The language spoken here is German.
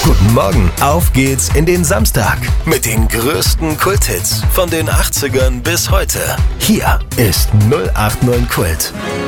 Guten Morgen, auf geht's in den Samstag mit den größten Kulthits von den 80ern bis heute. Hier ist 089 Kult.